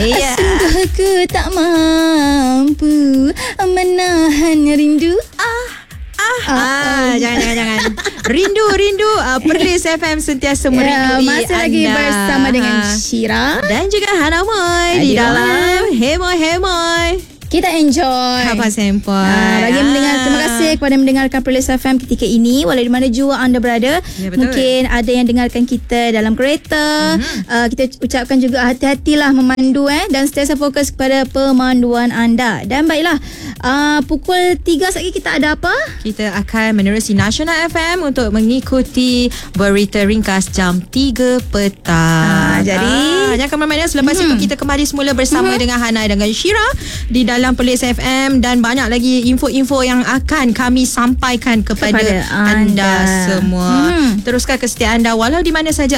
Sungguh aku tak mampu menahan rindu. Jangan. Rindu Perlis FM sentiasa merindui masih anda. lagi bersama dengan Syira dan juga Hana Moy di dalam Hemoy. Kita enjoy Apa sempoi. Bagi mendengar, terima kasih kepada mendengarkan Perlis FM ketika ini, walau di mana jua anda berada. Mungkin ada yang dengarkan kita dalam kereta. Kita ucapkan juga hati-hatilah memandu dan sentiasa fokus kepada pemanduan anda. Dan baiklah, pukul 3 lagi kita ada apa? Kita akan menerusi Nasional FM untuk mengikuti berita ringkas jam 3 petang. Jadi jangan kemana-mana. Selepas itu kita kembali semula bersama dengan Hana dengan Syira di dalam Perlis FM, dan banyak lagi info-info yang akan kami sampaikan kepada anda semua. Teruskan kesetiaan anda walau di mana saja